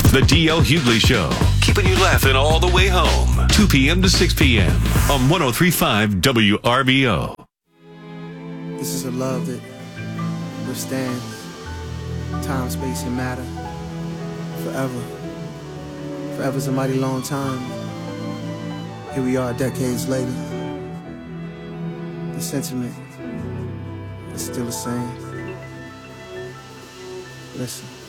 The D.L. Hughley Show, keeping you laughing all the way home. 2 p.m. to 6 p.m. on 103.5 WRBO. This is a love that withstands time, space, and matter forever. Forever's a mighty long time. Here we are decades later. The sentiment is still the same. Listen.